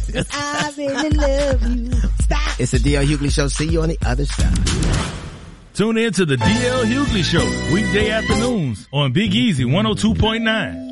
I really love you. Stop. It's the D.L. Hughley Show. See you on the other side. Tune in to the D.L. Hughley Show weekday afternoons on Big Easy 102.9.